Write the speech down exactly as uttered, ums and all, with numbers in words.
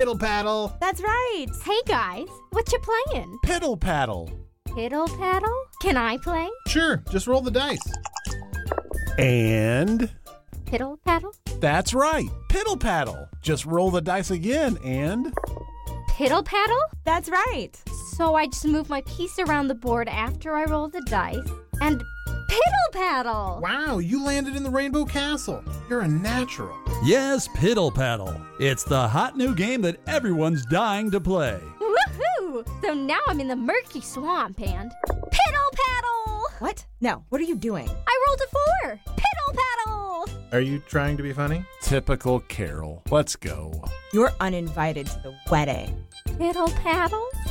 Piddle paddle. That's right. Hey guys, what you playing? Piddle paddle. Piddle paddle? Can I play? Sure, just roll the dice. And Piddle paddle? that's right. Piddle paddle. Just roll the dice again and Piddle paddle? That's right. So I just move my piece around the board after I roll the dice and piddle paddle. wow, you landed in the Rainbow Castle. You're a natural. Yes, Piddle Paddle. It's the hot new game that everyone's dying to play. Woohoo! So now I'm in the murky swamp and piddle paddle. What? No, what are you doing? I rolled a four. Piddle paddle. Are you trying to be funny? Typical Carol. Let's go. You're uninvited to the wedding. Piddle paddle.